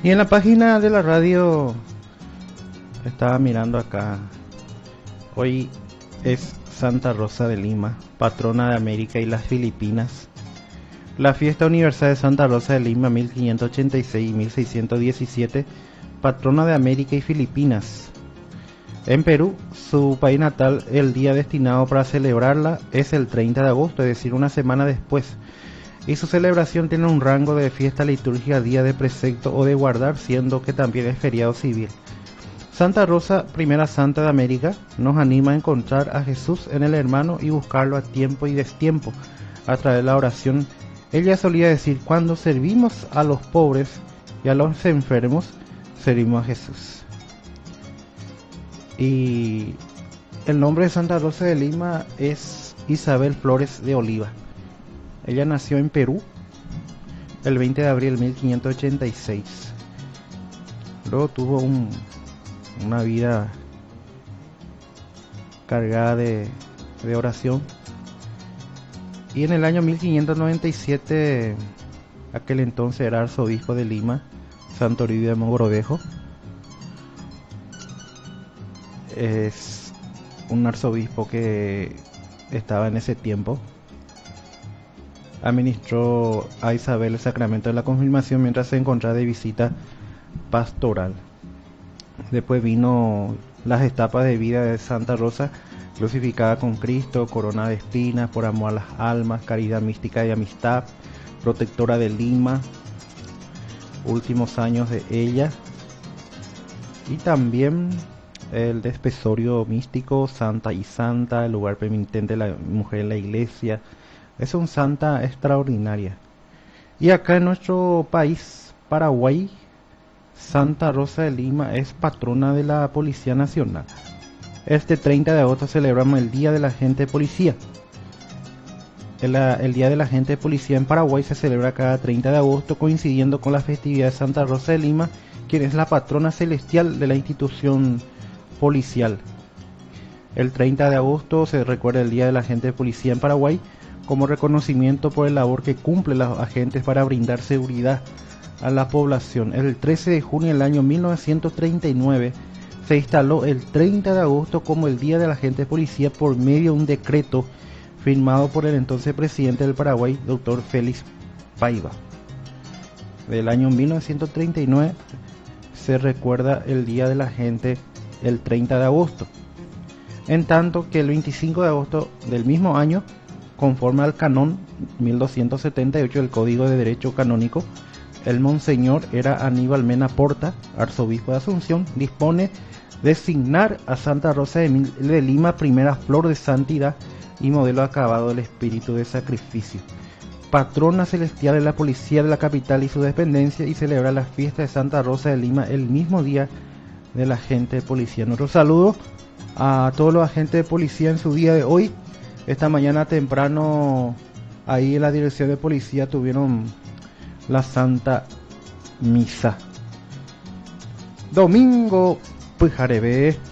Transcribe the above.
Y en la página de la radio estaba mirando acá. Hoy es Santa Rosa de Lima, patrona de América y las Filipinas. La fiesta universal de Santa Rosa de Lima 1586 y 1617, patrona de América y Filipinas. En Perú, su país natal, el día destinado para celebrarla es el 30 de agosto, es decir, una semana después. Y su celebración tiene un rango de fiesta litúrgica, día de precepto o de guardar, siendo que también es feriado civil. Santa Rosa, primera santa de América, nos anima a encontrar a Jesús en el hermano y buscarlo a tiempo y destiempo a través de la oración. Ella solía decir: cuando servimos a los pobres y a los enfermos, servimos a Jesús. Y el nombre de Santa Rosa de Lima es Isabel Flores de Oliva. Ella nació en Perú el 20 de abril de 1586. Luego tuvo una vida cargada de oración. Y en el año 1597, aquel entonces era arzobispo de Lima, Santo Toribio de Mogrovejo. Es un arzobispo que estaba en ese tiempo. Administró a Isabel el sacramento de la confirmación mientras se encontraba de visita pastoral. Después vino las etapas de vida de Santa Rosa: crucificada con Cristo, corona de espinas, por amor a las almas, caridad mística y amistad, protectora de Lima, últimos años de ella, y también el despesorio místico, Santa y Santa, el lugar penitente de la mujer en la iglesia. Es una santa extraordinaria. Y acá en nuestro país, Paraguay, Santa Rosa de Lima es patrona de la Policía Nacional. Este 30 de agosto celebramos el Día de la Agente de Policía. El Día de la Agente de Policía en Paraguay se celebra cada 30 de agosto, coincidiendo con la festividad de Santa Rosa de Lima, quien es la patrona celestial de la institución policial. El 30 de agosto se recuerda el Día de la Agente de Policía en Paraguay, como reconocimiento por el labor que cumplen los agentes para brindar seguridad a la población. El 13 de junio del año 1939 se instaló el 30 de agosto como el Día de la Agente de Policía por medio de un decreto firmado por el entonces presidente del Paraguay, doctor Félix Paiva. Del año 1939 se recuerda el Día de la Agente el 30 de agosto. En tanto que el 25 de agosto del mismo año, conforme al Canón 1278 del Código de Derecho Canónico, el Monseñor era Aníbal Mena Porta, arzobispo de Asunción, dispone designar a Santa Rosa de Lima primera flor de santidad y modelo acabado del espíritu de sacrificio, patrona celestial de la policía de la capital y su dependencia, y celebra la fiesta de Santa Rosa de Lima el mismo día de la agente de policía. Nuestro saludo a todos los agentes de policía en su día de hoy. Esta mañana temprano ahí en la dirección de policía tuvieron la Santa Misa. Domingo Pujarebe.